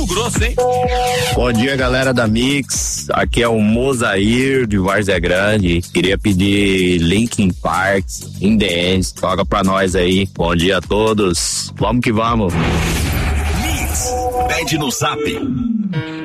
Mato Grosso, hein? Bom dia, galera da Mix. Aqui é o Mozair de Várzea Grande. Queria pedir Linkin Park, In The End. Toca pra nós aí. Bom dia a todos. Vamos que vamos. Mix, pede no Zap